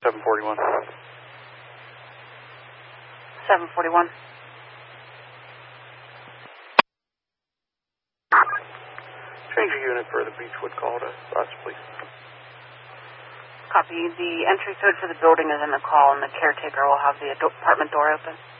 741. 741. Change your unit for the Beechwood call to us, please. Copy. The entry code for the building is in the call, and the caretaker will have the apartment door open.